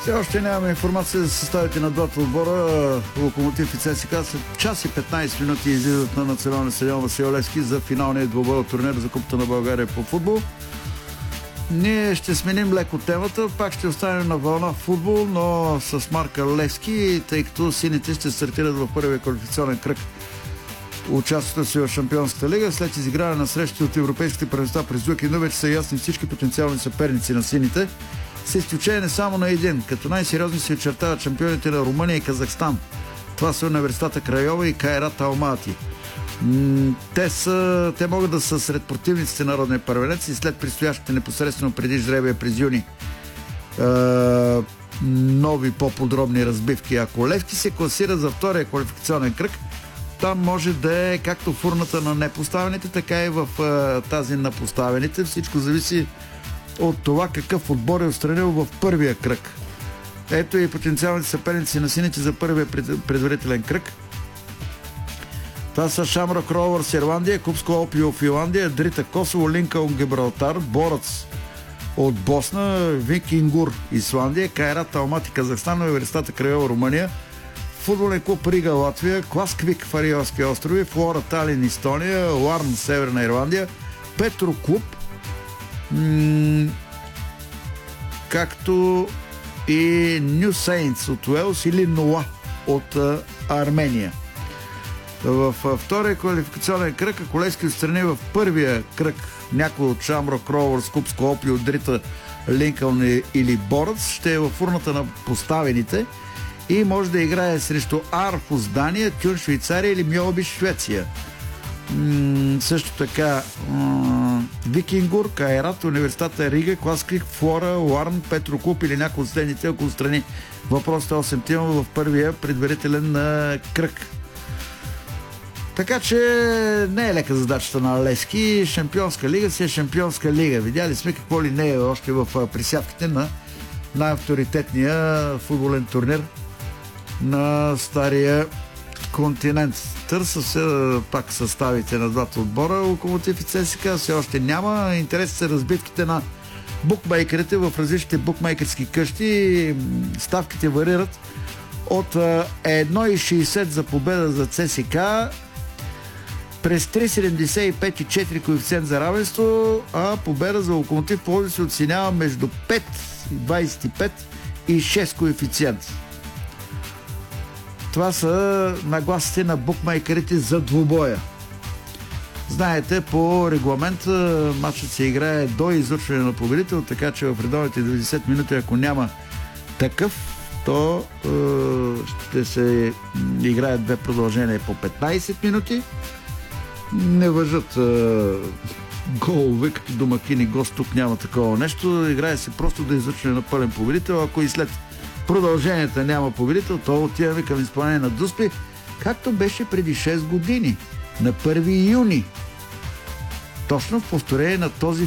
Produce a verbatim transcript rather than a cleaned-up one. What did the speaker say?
Все още нямаме информация за съставите на двата отбора. Локомотив и ЦСКА след час и петнайсет минути излизат на националния стадион Васил Левски за финалния двубой от турнир за Купата на България по футбол. Ние ще сменим леко темата, пак ще останем на вълна футбол, но с марка Левски, тъй като сините ще стартират в първия квалификационен кръг участието си в Шампионската лига. След изиграване на срещи от европейските първенства през уикенда вече са ясни всички потенциални съперници на сините, с изключение само на един. Като най-сериозни се очертават шампионите на Румъния и Казахстан. Това са Университета Крайова и Кайрат Алмати. Те, са, те могат да са сред противниците на народния първенец и след предстоящите непосредствено преди жребия през юни е, нови по-подробни разбивки. Ако Левски се класира за втория квалификационен кръг, там може да е както в урната на непоставените, така и в е, тази на поставените. Всичко зависи от това какъв отбор е отстранил в първия кръг. Ето и потенциалните съперници на сините за първия предварителен кръг. Това са Шамрок Ровърс Ирландия, Купско Опио Финландия, Дрита Косово, Линкълн Гибралтар, Борец от Босна, Викингур Исландия, Кайрат Алмати Казахстан, Университета Крайова Румъния, Футболен клуб Рига Латвия, Класквик Фариалски острови, Флора Талин Естония, Ларн Северна Ирландия, Петро Клуб, м- както и Ню Сейнтс от Уелс или Ноа от а, Армения. В втория квалификационен кръг, ако Левски отстрани в първия кръг някой от Шамрок Ровърс, Купско Опио, Дрита, Линкълн или Борец, ще е в урната на поставените и може да играе срещу Архус Дания, Тюн Швейцария или Мьолби Швеция. М- също така м- Викингур, Кайрат, Университета Рига, Класквик, Флора, Ларн, Петро Клуб или някой от следните, ако отстрани въпросът осем тима в първия предварителен на кръг. Така че не е лека задачата на Левски. Шампионска лига си е Шампионска лига. Видяли сме какво ли не е още в присядките на най-авторитетния футболен турнир на стария континент. Търса се пак съставите на двата отбора. Локомотив и ЦСКА все още няма. Интересни са разбивките на букмейкерите в различните букмейкерски къщи. Ставките варират от едно цяло и шейсет за победа за ЦСКА през три цяло седемдесет и пет и четири коефициент за равенство, а победа за Локомотив Пловдив се оценява между пет цяло двайсет и пет и шест коефициент. Това са нагласите на букмейкерите за двубоя. Знаете, по регламент матчът се играе до излъчване на победител, така че в редовните деветдесет минути, ако няма такъв, то е, ще се играят две продължения по петнайсет минути. Не въжат е, голове, като домакин и гост, тук няма такова нещо. Играе се просто да излъчване на пълен победител. Ако и след продълженията няма победител, то отиваме към изпълнение на Дуспи, както беше преди шест години, на първи юни. Точно в повторение на този